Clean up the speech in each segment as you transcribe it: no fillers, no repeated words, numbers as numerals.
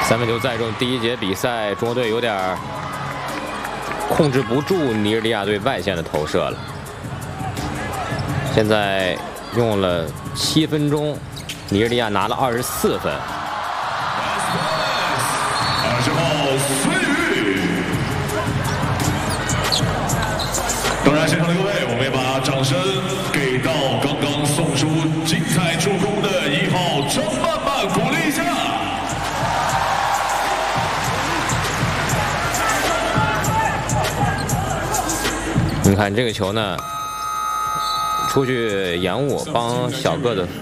三分球再中，第一节比赛中国队有点控制不住尼日利亚队外线的投射了。现在用了7分钟，尼日利亚拿了24分。 20号孙宇。当然，现场的各位，我们也把掌声给到刚刚送出精彩助攻的1号张曼曼，鼓励一下。 你看这个球呢，出去延误，帮小个子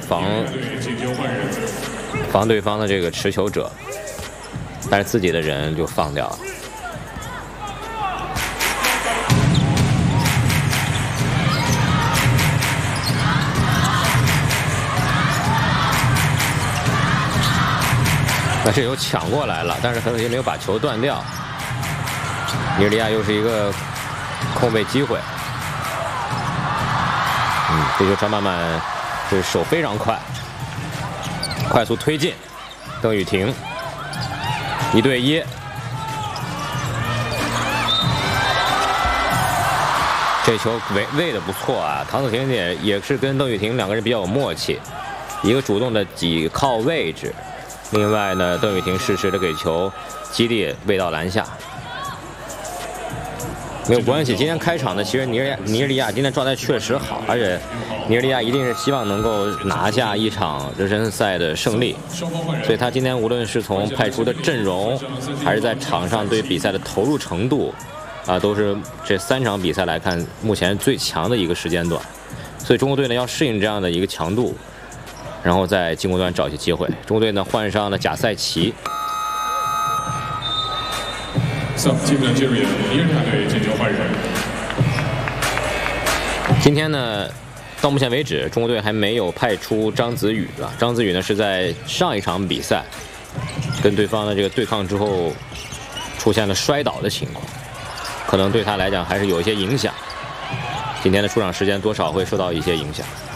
防对方的这个持球者，但是自己的人就放掉了。那这球抢过来了，但是很可惜没有把球断掉。尼日利亚又是一个 空位机会，这球张曼曼这手非常快，快速推进，邓雨婷1对1，这球喂的不错啊，唐子婷也是跟邓雨婷2个人比较有默契，一个主动的挤靠位置，另外呢，邓雨婷适时的给球基地喂到篮下。 没有关系，今天开场呢，其实尼日利亚今天状态确实好，而且尼日利亚一定是希望能够拿下一场热身赛的胜利，所以他今天无论是从派出的阵容，还是在场上对比赛的投入程度，都是这3场比赛来看目前最强的一个时间段，所以中国队呢要适应这样的一个强度，然后在进攻端找一些机会。中国队呢换上了贾赛奇。 基本进入尼日利亚队进球换人。 今天呢，到目前为止，中国队还没有派出张子宇了。张子宇呢是在上一场比赛跟对方的这个对抗之后，出现了摔倒的情况，可能对他来讲还是有一些影响。今天的出场时间多少会受到一些影响。